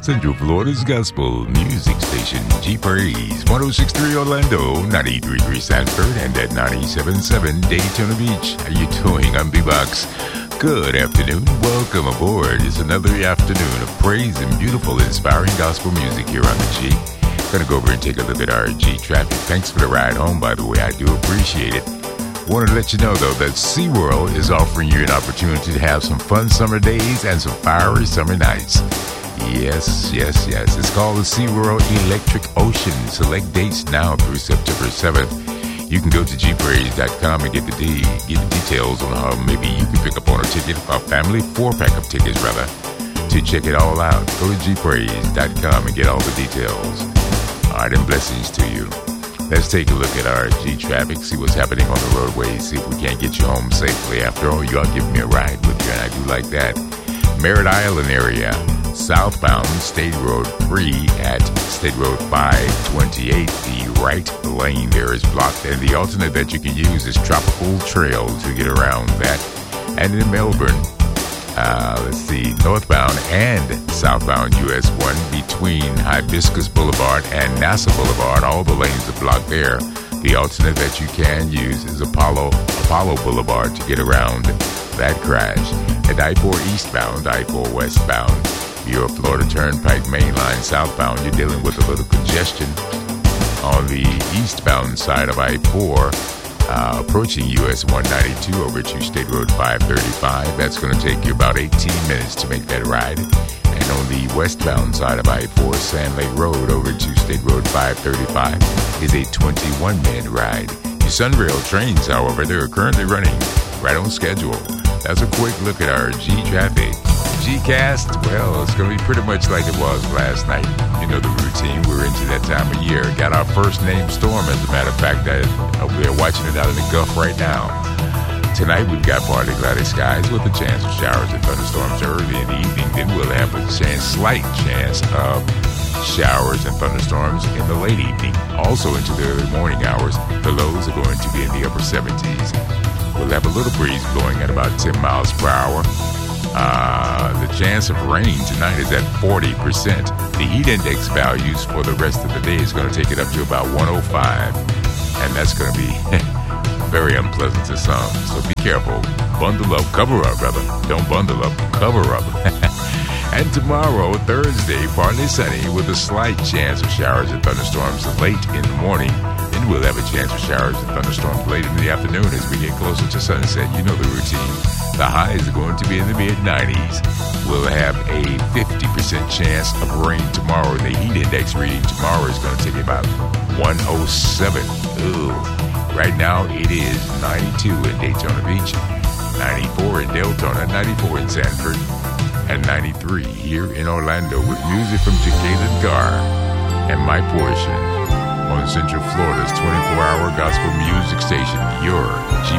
Central Florida's gospel music station, G-Praise, 106.3 Orlando, 93.3 Sanford, and at 97.7 Daytona Beach. How you doing? I'm B-Box. Good afternoon. Welcome aboard. It's another afternoon of praise and beautiful, inspiring gospel music here on the G. Gonna go over and take a look at our G traffic. Thanks for the ride home, by the way. I do appreciate it. Want to let you know, though, that SeaWorld is offering you an opportunity to have some fun summer days and some fiery summer nights. Yes. It's called the SeaWorld Electric Ocean. Select dates now through September 7th. You can go to gpraise.com and get the details on how maybe you can pick up on a ticket, a family 4-pack of tickets, rather, to check it all out. Go to gpraise.com and get all the details. All right, and blessings to you. Let's take a look at our G traffic, see what's happening on the roadways, see if we can't get you home safely. After all, you are giving me a ride with you, and I do like that. Merritt Island area, southbound State Road 3 at State Road 528. The right lane there is blocked, and the alternate that you can use is Tropical Trail to get around that. And in Melbourne, northbound and southbound US 1 between Hibiscus Boulevard and NASA Boulevard, all the lanes are blocked there. The alternate that you can use is Apollo Boulevard to get around that crash. At I-4 eastbound, I-4 westbound, your Florida Turnpike main line southbound, you're dealing with a little congestion. On the eastbound side of I-4, approaching US 192 over to State Road 535, that's going to take you about 18 minutes to make that ride. And on the westbound side of I-4, Sand Lake Road over to State Road 535 is a 21-minute ride. Your Sunrail trains, however, they're currently running right on schedule. That's a quick look at our G traffic. G-Cast, well, it's going to be pretty much like it was last night. You know the routine. We're into that time of year. Got our first named storm, as a matter of fact. We're watching it out of the Gulf right now. Tonight, we've got partly cloudy skies with a chance of showers and thunderstorms early in the evening. Then we'll have a slight chance of showers and thunderstorms in the late evening. Also into the early morning hours, the lows are going to be in the upper 70s. We'll have a little breeze blowing at about 10 miles per hour. The chance of rain tonight is at 40%. The heat index values for the rest of the day is going to take it up to about 105. And that's going to be very unpleasant to some. So be careful. Bundle up. Cover up, brother. Don't bundle up. Cover up. And tomorrow, Thursday, partly sunny with a slight chance of showers and thunderstorms late in the morning. And we'll have a chance of showers and thunderstorms late in the afternoon as we get closer to sunset. You know the routine. The highs are going to be in the mid-90s. We'll have a 50% chance of rain tomorrow. The heat index reading tomorrow is going to take about 107. Ooh. Right now, it is 92 in Daytona Beach, 94 in Deltona, 94 in Sanford, and 93 here in Orlando with music from Jacqueline Carr and My Portion on Central Florida's 24-hour gospel music station, your G